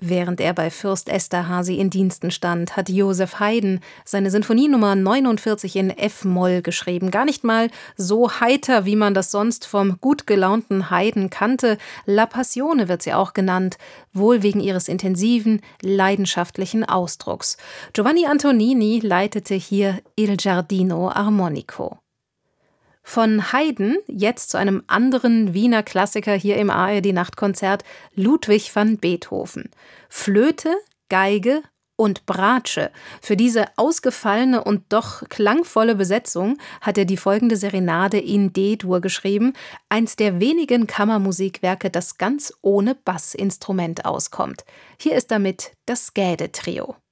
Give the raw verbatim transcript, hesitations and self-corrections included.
Während er bei Fürst Esterhazy in Diensten stand, hat Joseph Haydn seine Sinfonie Nummer neunundvierzig in F-Moll geschrieben. Gar nicht mal so heiter, wie man das sonst vom gut gelaunten Haydn kannte. La Passione wird sie auch genannt, wohl wegen ihres intensiven, leidenschaftlichen Ausdrucks. Giovanni Antonini leitete hier Il Giardino Armonico. Von Haydn jetzt zu einem anderen Wiener Klassiker hier im A R D-Nachtkonzert, Ludwig van Beethoven. Flöte, Geige und Bratsche. Für diese ausgefallene und doch klangvolle Besetzung hat er die folgende Serenade in D-Dur geschrieben, eins der wenigen Kammermusikwerke, das ganz ohne Bassinstrument auskommt. Hier ist damit das Gäde-Trio.